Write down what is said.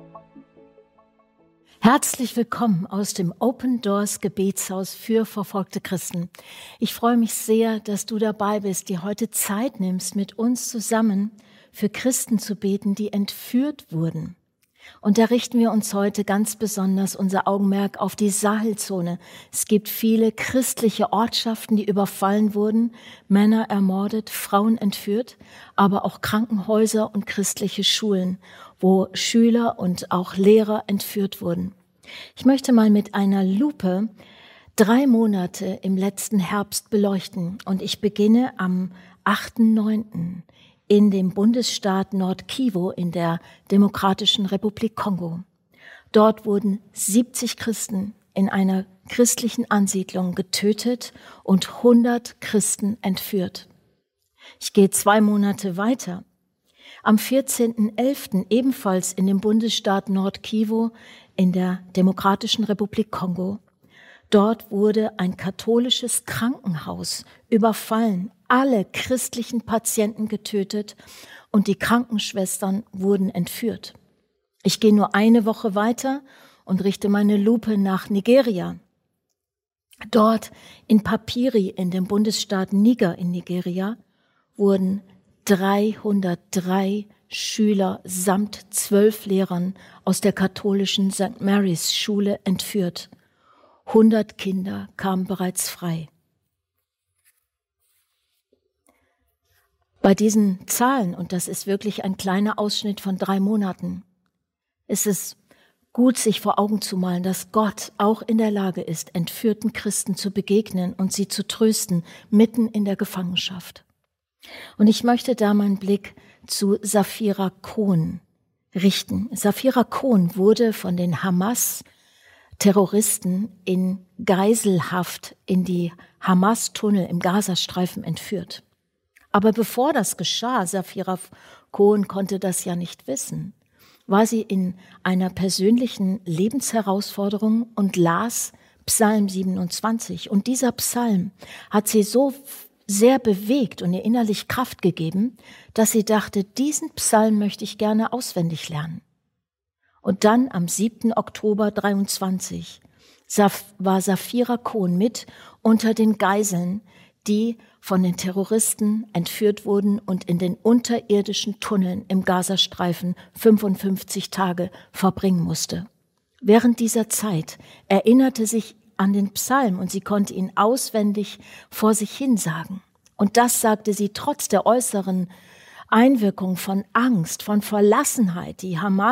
Herzlich willkommen aus dem Open Doors Gebetshaus für verfolgte Christen. Ich freue mich sehr, dass du dabei bist, die heute Zeit nimmst, mit uns zusammen für Christen zu beten, die entführt wurden. Und da richten wir uns heute ganz besonders unser Augenmerk auf die Sahelzone. Es gibt viele christliche Ortschaften, die überfallen wurden, Männer ermordet, Frauen entführt, aber auch Krankenhäuser und christliche Schulen, wo Schüler und auch Lehrer entführt wurden. Ich möchte mal mit einer Lupe 3 Monate im letzten Herbst beleuchten und ich beginne am 8.9. in dem Bundesstaat Nord-Kivu in der Demokratischen Republik Kongo. Dort wurden 70 Christen in einer christlichen Ansiedlung getötet und 100 Christen entführt. Ich gehe 2 Monate weiter. Am 14.11. ebenfalls in dem Bundesstaat Nord-Kivu in der Demokratischen Republik Kongo. Dort wurde ein katholisches Krankenhaus überfallen, alle christlichen Patienten getötet und die Krankenschwestern wurden entführt. Ich gehe nur eine Woche weiter und richte meine Lupe nach Nigeria. Dort in Papiri in dem Bundesstaat Niger in Nigeria wurden 303 Schüler samt 12 Lehrern aus der katholischen St. Mary's Schule entführt. 100 Kinder kamen bereits frei. Bei diesen Zahlen, und das ist wirklich ein kleiner Ausschnitt von 3 Monaten, ist es gut, sich vor Augen zu malen, dass Gott auch in der Lage ist, entführten Christen zu begegnen und sie zu trösten, mitten in der Gefangenschaft. Und ich möchte da meinen Blick zu Safira Kohn richten. Safira Kohn wurde von den Hamas-Terroristen in Geiselhaft in die Hamas-Tunnel im Gazastreifen entführt. Aber bevor das geschah, Safira Kohn konnte das ja nicht wissen, war sie in einer persönlichen Lebensherausforderung und las Psalm 27. Und dieser Psalm hat sie so sehr bewegt und ihr innerlich Kraft gegeben, dass sie dachte, diesen Psalm möchte ich gerne auswendig lernen. Und dann am 7. Oktober 23 war Safira Kohn mit unter den Geiseln, die von den Terroristen entführt wurden und in den unterirdischen Tunneln im Gazastreifen 55 Tage verbringen musste. Während dieser Zeit erinnerte sich an den Psalm und sie konnte ihn auswendig vor sich hin sagen. Und das sagte sie trotz der äußeren Einwirkung von Angst, von Verlassenheit. Die Hamas